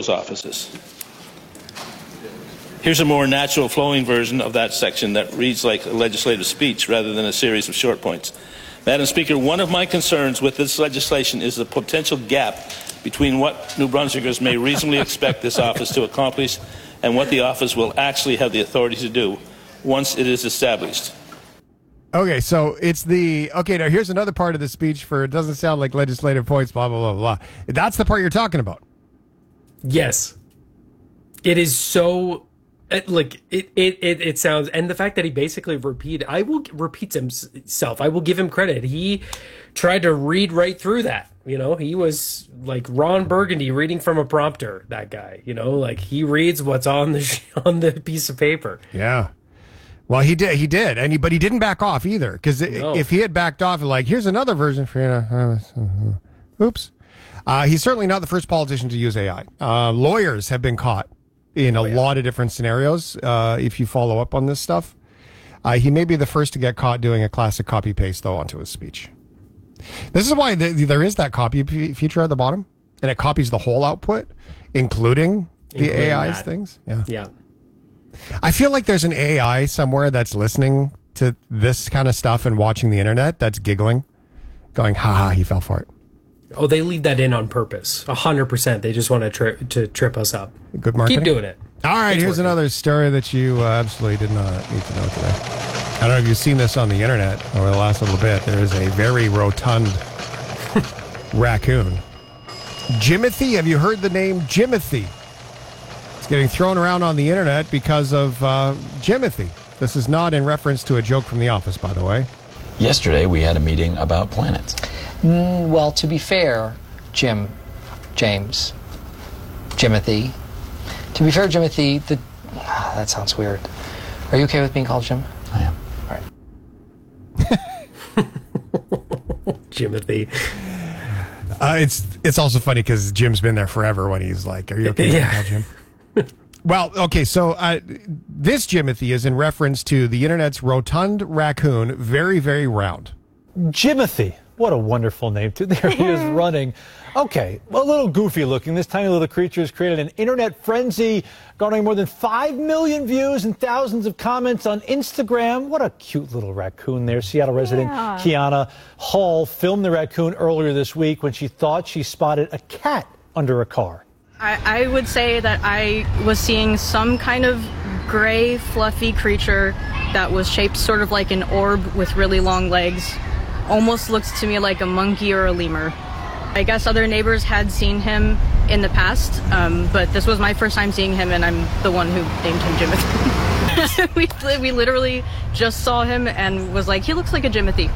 those offices. Here's a more natural flowing version of that section that reads like a legislative speech rather than a series of short points. Madam Speaker, one of my concerns with this legislation is the potential gap between what New Brunswickers may reasonably expect this office to accomplish and what the office will actually have the authority to do once it is established. Okay, so now here's another part of the speech it doesn't sound like legislative points, blah, blah, blah, blah. That's the part you're talking about. Yes. It is so... It sounds, and the fact that he basically repeats himself. I will give him credit. He tried to read right through that. He was like Ron Burgundy reading from a prompter. That guy, like he reads what's on the piece of paper. Yeah. Well, he did, but he didn't back off either. Because if he had backed off, like here's another version for oops. He's certainly not the first politician to use AI. Lawyers have been caught in a lot of different scenarios, if you follow up on this stuff. He may be the first to get caught doing a classic copy-paste, though, onto his speech. This is why there is that copy feature at the bottom, and it copies the whole output, including the AI's things. Yeah. I feel like there's an AI somewhere that's listening to this kind of stuff and watching the internet that's giggling, going, ha, he fell for it. Oh, they leave that in on purpose. 100%. They just want to trip us up. Good marketing. Keep doing it. All right, here's another story that you absolutely did not need to know today. I don't know if you've seen this on the internet over the last little bit. There is a very rotund raccoon. Jimothy, have you heard the name Jimothy? It's getting thrown around on the internet because of Jimothy. This is not in reference to a joke from The Office, by the way. Yesterday, we had a meeting about planets. Well, to be fair, Jimothy, to be fair, Jimothy, that sounds weird. Are you okay with being called Jim? I am. All right. Jimothy. It's also funny because Jim's been there forever when he's like, are you okay with being called Jim? Well, okay, so this Jimothy is in reference to the internet's rotund raccoon, very, very round. Jimothy. What a wonderful name, too. There he is running. Okay, a little goofy looking. This tiny little creature has created an internet frenzy, garnering more than 5 million views and thousands of comments on Instagram. What a cute little raccoon there. Seattle resident Kiana Hall filmed the raccoon earlier this week when she thought she spotted a cat under a car. I would say that I was seeing some kind of gray, fluffy creature that was shaped sort of like an orb with really long legs. Almost looks to me like a monkey or a lemur. I guess other neighbors had seen him in the past, but this was my first time seeing him, and I'm the one who named him Jimothy. we literally just saw him and was like, he looks like a Jimothy.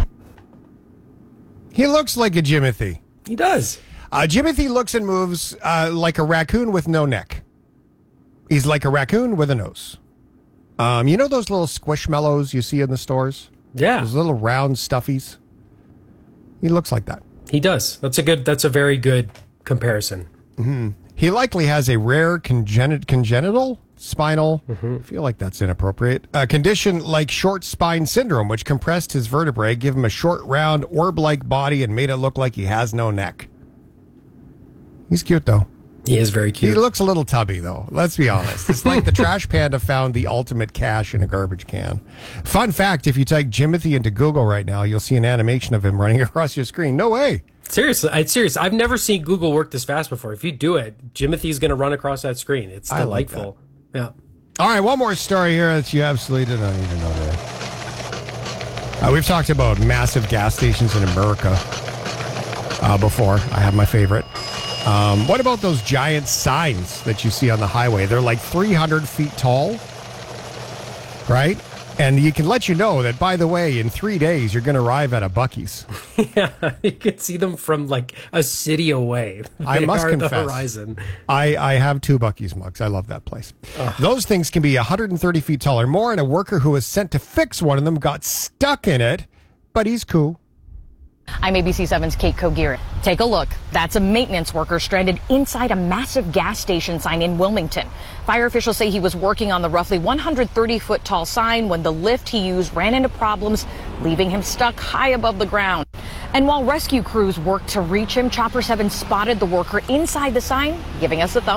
He looks like a Jimothy. He does. Jimothy looks and moves like a raccoon with no neck. He's like a raccoon with a nose. You know those little squishmallows you see in the stores? Yeah. Those little round stuffies. He looks like that. He does. That's a very good comparison. Mm-hmm. He likely has a rare congenital spinal, I feel like that's inappropriate, a condition like short spine syndrome, which compressed his vertebrae, give him a short, round, orb-like body, and made it look like he has no neck. He's cute, though. He is very cute. He looks a little tubby, though. Let's be honest. It's like the trash panda found the ultimate cash in a garbage can. Fun fact, if you type Jimothy into Google right now, you'll see an animation of him running across your screen. No way. Seriously. I've never seen Google work this fast before. If you do it, Jimothy's going to run across that screen. It's delightful. Yeah. All right, one more story here that you absolutely did not even know today. We've talked about massive gas stations in America before. I have my favorite. What about those giant signs that you see on the highway? They're like 300 feet tall, right? And you can let you know that, by the way, in 3 days, you're going to arrive at a Buc-ee's. Yeah, you can see them from like a city away. I must confess, the horizon. I have 2 Buc-ee's mugs. I love that place. Those things can be 130 feet tall or more, and a worker who was sent to fix one of them got stuck in it, but he's cool. I'm ABC7's Kate Kogier. Take a look. That's a maintenance worker stranded inside a massive gas station sign in Wilmington. Fire officials say he was working on the roughly 130-foot tall sign when the lift he used ran into problems, leaving him stuck high above the ground. And while rescue crews worked to reach him, Chopper 7 spotted the worker inside the sign, giving us a thumbs